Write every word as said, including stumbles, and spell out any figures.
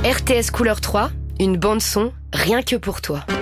R T S Couleur trois, une bande son rien que pour toi.